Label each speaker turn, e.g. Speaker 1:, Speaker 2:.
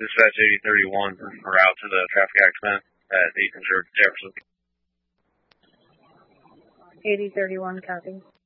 Speaker 1: Dispatch 8031 en route to the traffic accident at 8th and Jefferson.
Speaker 2: 8031, copy.